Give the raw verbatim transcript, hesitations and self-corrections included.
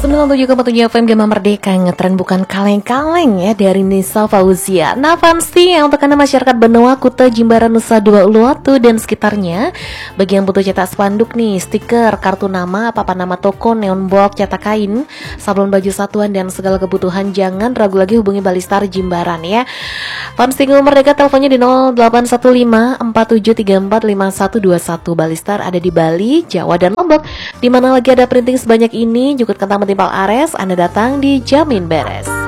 sembilan puluh tujuh koma tujuh F M Gema Merdeka, ngetren bukan kaleng-kaleng ya, dari Nisa Fauzia. Nah Fansi yang untuk anda masyarakat Benoa, Kuta, Jimbaran, Nusa Dua Uluwatu dan sekitarnya, bagi yang butuh cetak spanduk nih, stiker, kartu nama, papan nama toko, neon box, cetak kain, sablon baju satuan dan segala kebutuhan, jangan ragu lagi hubungi Balistar Jimbaran ya. Fansi Gema Merdeka, teleponnya di nol delapan satu lima empat tujuh tiga empat lima satu dua satu. Balistar ada di Bali, Jawa dan Lombok. Di mana lagi ada printing sebanyak ini, jukut kentang mentimpal ares, Anda datang dijamin beres.